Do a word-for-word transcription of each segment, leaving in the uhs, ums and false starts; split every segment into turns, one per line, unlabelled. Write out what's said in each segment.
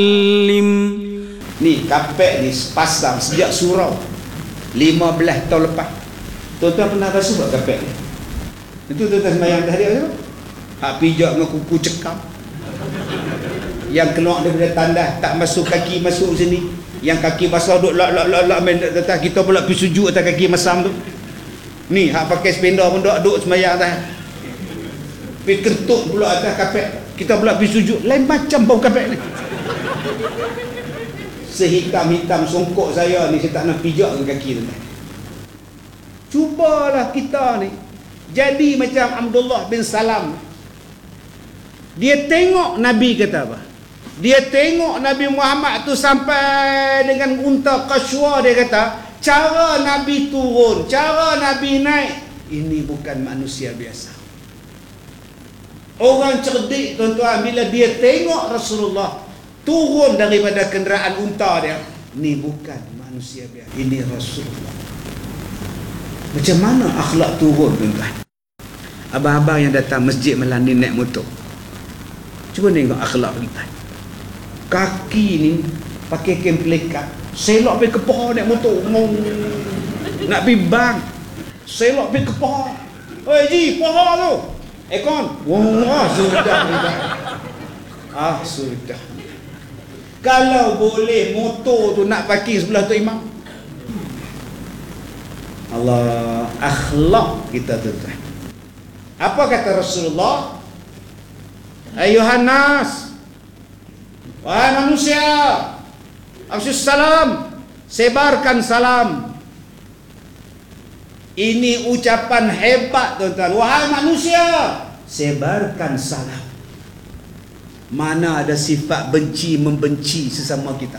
Lim. Ni kapek ni pasang sejak surau lima belas tahun lepas. Tuan-tuan pernah basuh tak kapek ni? Itu tuan-tuan sembahyang tadi apa? Hak pijak dengan kuku cekam. Yang keluar daripada tandas tak masuk kaki masuk sini. Yang kaki basah duk lak lak lak lak main atas kita pula pergi sujud atas kaki masam tu. Ni hak pakai sependa pun duk duk sembahyang atas. Pergi kentuk pula atas kapek. Kita pula pergi sujud. Lain macam bau kapek ni. Sehitam-hitam songkok saya ni, saya tak nak pijak ke kaki tu. Cubalah kita ni jadi macam Abdullah bin Salam. Dia tengok Nabi kata apa? Dia tengok Nabi Muhammad tu sampai dengan unta Qaswa. Dia kata cara Nabi turun, cara Nabi naik, ini bukan manusia biasa. Orang cerdik tuan-tuan, bila dia tengok Rasulullah turun daripada kenderaan unta dia, ni bukan manusia biasa, ini Rasulullah. Macam mana akhlak turun tuan-tuan? Abang-abang yang datang masjid Melani naik motor, cuba tengok akhlak tuan-tuan. Kaki ni pakai kain pelikat, selok pergi ke pohon naik motor, nak pergi bank, selok pergi ke pohon. Oi ji, pohon tu ekon. Wah, sudah sudah. Ah, sudah. Kalau boleh motor tu nak parking sebelah tu imam. Allah, akhlak kita tuan-tuan. Apa kata Rasulullah? Ayuhan nas, wahai manusia, afsyus salam, sebarkan salam. Ini ucapan hebat tuan-tuan. Wahai manusia, sebarkan salam. Mana ada sifat benci membenci sesama kita.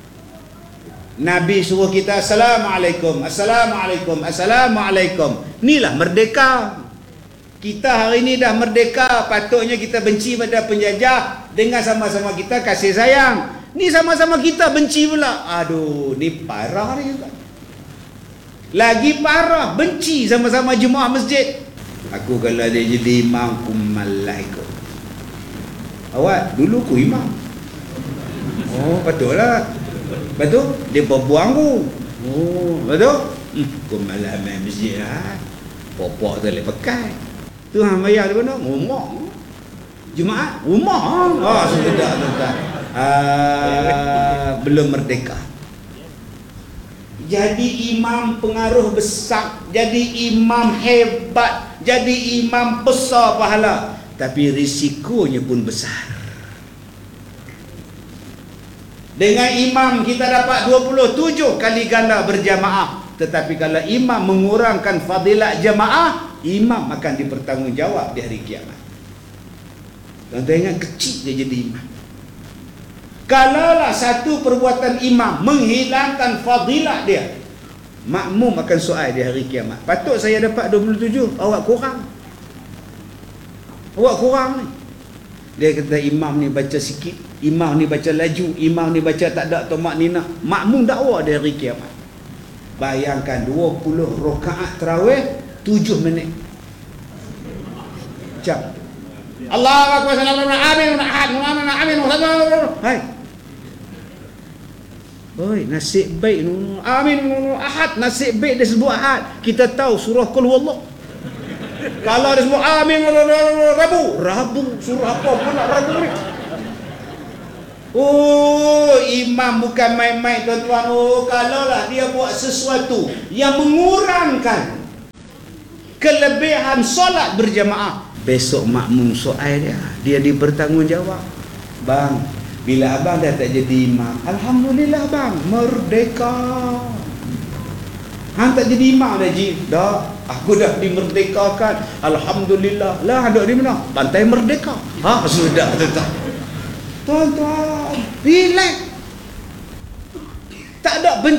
Nabi suruh kita Assalamualaikum, Assalamualaikum, Assalamualaikum. Inilah merdeka. Kita hari ini dah merdeka. Patutnya kita benci pada penjajah dengan sama-sama kita kasih sayang. Ni sama-sama kita benci pula. Aduh, ni parah ni juga. Lagi parah, benci sama-sama jemaah masjid. Aku kalau dia jadi imam, aku malah ikut. Awak, dulu aku imam. Oh, patutlah. Betul? Dia berbuang aku. Oh, betul? Hmm, aku malah main masjid lah. Popok tu boleh pakai. Tu hang bayar di mana? Rumah. Jemaah? Rumah. Ah, sudah tuan-tuan. Ah, belum merdeka. Jadi imam pengaruh besar, jadi imam hebat, jadi imam besar pahala, tapi risikonya pun besar. Dengan imam kita dapat dua puluh tujuh kali ganda berjamaah, tetapi kalau imam mengurangkan fadilat jamaah, imam akan dipertanggungjawab di hari kiamat. Tuan-tuan ingat, kecil dia jadi imam. Kalaulah satu perbuatan imam menghilangkan fadilat dia, makmum akan soal di hari kiamat. Patut saya dapat dua puluh tujuh, awak kurang. Awak kurang ni. Dia kata imam ni baca sikit, imam ni baca laju, imam ni baca tak ada tomak nina, makmum dakwa di hari kiamat. Bayangkan dua puluh rakaat tarawih tujuh minit. Jam. Allahu akbar, sallallahu alaihi wasallam, amin, amin. Hai. Oi, nasib baik nu. Amin ahad, nasib baik dia sebut ahad. Kita tahu surah Qul Huwallah. Kalau dia sebut amin Rabu, Rabu surah apa pun nak Rabu ni. Oh, imam bukan main-main tuan-tuan. Oh, kalaulah dia buat sesuatu yang mengurangkan kelebihan solat berjamaah, besok makmum soal dia, dia dipertanggungjawab. Bang, bila abang dah tak jadi imam, alhamdulillah bang, merdeka. Hang tak jadi imam dah ji? Dah, aku dah dimerdekakan. Alhamdulillah. Lah ada di mana? Pantai Merdeka. Ha, sudah tuan-tuan. Tuan-tuan, relax. Tak ada benci.